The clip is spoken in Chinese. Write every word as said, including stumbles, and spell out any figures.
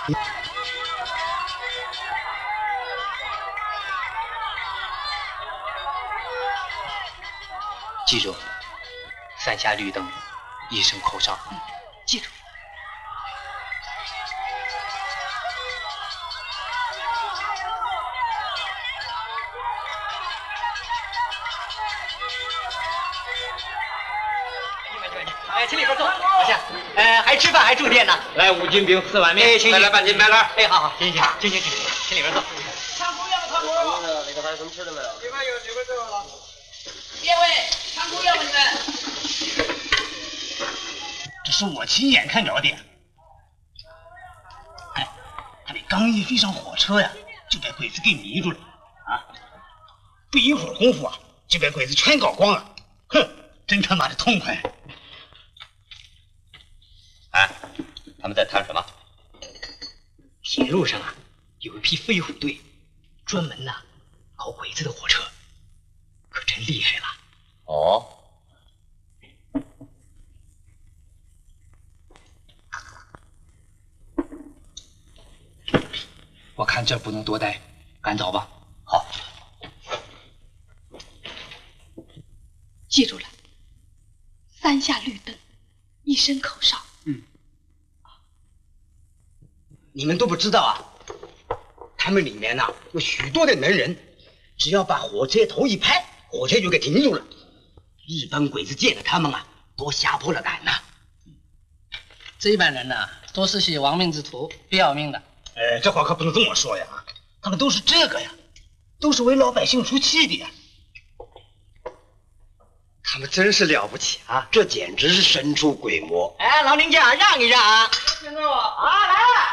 记住，三下绿灯，一声口哨。嗯，记住。哎，请里边坐。老乡，呃，还吃饭还住店呢。 来五斤饼，四碗面， 哎，请再来半斤白干。 哎，好好，行行，请请请，请里边坐。 汤锅要不汤锅？ 里头还有什么吃的没有？ 里边有，里边都有了。列位，汤锅要不你们？ 这是我亲眼看着的。哎，他们刚一飞上火车呀，就被鬼子给迷住了啊！不一会儿功夫啊，就被鬼子全搞光了。哼，真他妈的痛快！ 哎，他们在谈什么？ 铁路上啊，有一批飞虎队，专门呐、啊、搞鬼子的火车，可真厉害了。 哦。 我看这不能多待，赶走吧。 好。 记住了，三下绿灯，一声口哨。 嗯。你们都不知道啊，他们里面呢、啊、有许多的能人，只要把火车头一拍，火车就给停住了。日本鬼子见了他们啊，都吓破了胆呐、啊。 这一般人呢、啊，都是些亡命之徒，不要命的。 哎，这话可不能这么说呀！他们都是这个呀，都是为老百姓出气的呀。 他们真是了不起啊！这简直是神出鬼没。 哎，老林家让一让啊！